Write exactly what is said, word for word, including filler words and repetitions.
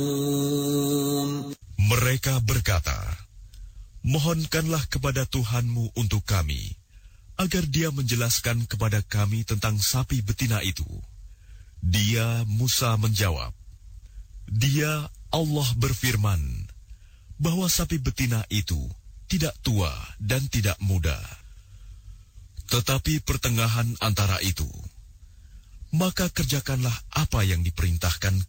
Mereka berkata, mohonkanlah kepada Tuhanmu untuk kami, agar dia menjelaskan kepada kami tentang sapi betina itu. Dia, Musa, menjawab, dia, Allah berfirman, bahwa sapi betina itu tidak tua dan tidak muda, tetapi pertengahan antara itu. Maka kerjakanlah apa yang diperintahkan